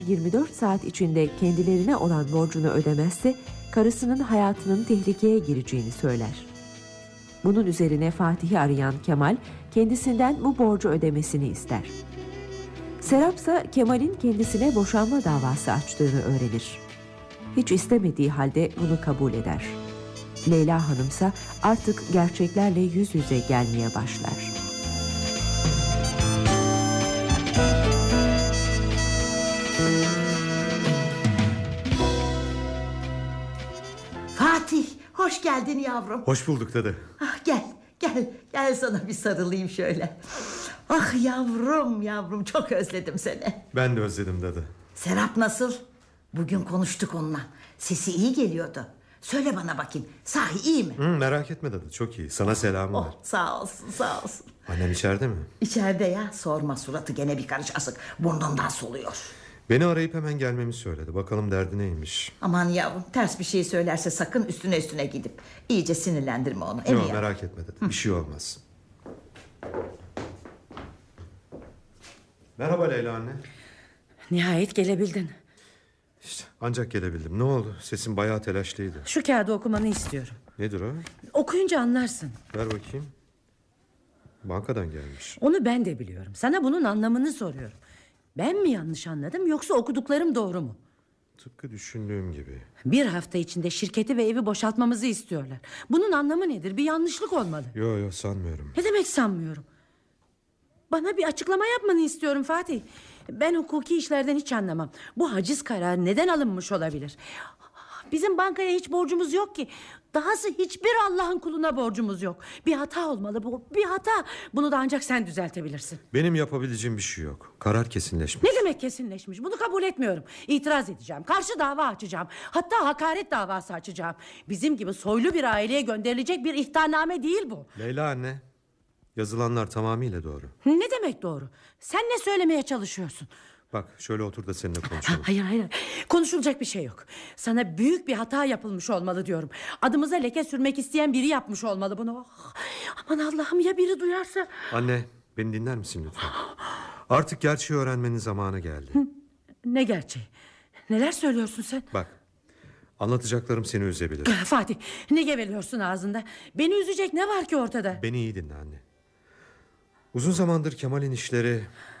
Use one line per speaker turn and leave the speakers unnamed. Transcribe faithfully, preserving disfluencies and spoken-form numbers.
yirmi dört saat içinde kendilerine olan borcunu ödemezse karısının hayatının tehlikeye gireceğini söyler. Bunun üzerine Fatih'i arayan Kemal kendisinden bu borcu ödemesini ister. Serap ise Kemal'in kendisine boşanma davası açtığını öğrenir. Hiç istemediği halde bunu kabul eder. Leyla Hanımsa artık gerçeklerle yüz yüze gelmeye başlar.
Fatih, hoş geldin yavrum.
Hoş bulduk dadı.
Ah, gel, gel, gel sana bir sarılayım şöyle. Ah yavrum, yavrum, çok özledim seni.
Ben de özledim dadı.
Serap nasıl? Bugün konuştuk onunla. Sesi iyi geliyordu. Söyle bana bakayım, sahi iyi mi?
Hı, merak etme dadı, çok iyi. Sana selamı
Oh,
var.
sağ olsun, sağ olsun.
Annem içeride mi?
İçeride ya, sorma, suratı gene bir karış asık. Burnundan soluyor.
Beni arayıp hemen gelmemi söyledi. Bakalım derdi neymiş.
Aman yavrum, ters bir şey söylerse sakın üstüne üstüne gidip iyice sinirlendirme onu.
Yok, merak etme dadı, bir şey olmaz. Merhaba Leyla anne.
Nihayet gelebildin.
İşte ancak gelebildim. Ne oldu? Sesin bayağı telaşlıydı.
Şu kağıdı okumanı istiyorum.
Nedir o?
Okuyunca anlarsın.
Ver bakayım. Bankadan gelmiş.
Onu ben de biliyorum. Sana bunun anlamını soruyorum. Ben mi yanlış anladım yoksa okuduklarım doğru mu?
Tıpkı düşündüğüm gibi.
Bir hafta içinde şirketi ve evi boşaltmamızı istiyorlar. Bunun anlamı nedir? Bir yanlışlık olmalı.
Yok yok, sanmıyorum.
Ne demek sanmıyorum? Bana bir açıklama yapmanı istiyorum Fatih. Ben hukuki işlerden hiç anlamam. Bu haciz kararı neden alınmış olabilir? Bizim bankaya hiç borcumuz yok ki. Dahası hiçbir Allah'ın kuluna borcumuz yok. Bir hata olmalı bu, bir hata. Bunu da ancak sen düzeltebilirsin.
Benim yapabileceğim bir şey yok. Karar kesinleşmiş.
Ne demek kesinleşmiş? Bunu kabul etmiyorum. İtiraz edeceğim, karşı dava açacağım. Hatta hakaret davası açacağım. Bizim gibi soylu bir aileye gönderilecek bir ihtarname değil bu.
Leyla anne, yazılanlar tamamıyla doğru.
Ne demek doğru? Sen ne söylemeye çalışıyorsun?
Bak şöyle otur da seninle konuşalım.
Hayır hayır, konuşulacak bir şey yok. Sana büyük bir hata yapılmış olmalı diyorum. Adımıza leke sürmek isteyen biri yapmış olmalı bunu. Oh, aman Allah'ım, ya biri duyarsa.
Anne, beni dinler misin lütfen? Artık gerçeği öğrenmenin zamanı geldi.
Ne gerçeği? Neler söylüyorsun sen?
Bak, anlatacaklarım seni üzebilir.
Fatih, ne geveliyorsun ağzında? Beni üzecek ne var ki ortada?
Beni iyi dinle anne. Uzun zamandır Kemal'in işleri